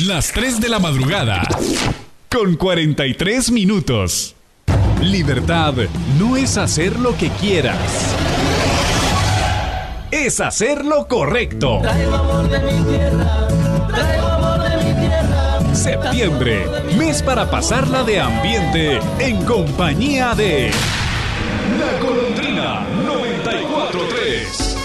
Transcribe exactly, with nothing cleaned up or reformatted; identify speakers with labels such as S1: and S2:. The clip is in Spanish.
S1: Las tres de la madrugada, con cuarenta y tres minutos. Libertad no es hacer lo que quieras, es hacer lo correcto.
S2: Traigo amor de mi tierra, traigo amor de mi tierra.
S1: Septiembre, mes para pasarla de ambiente en compañía de La Golondrina noventa y cuatro punto tres.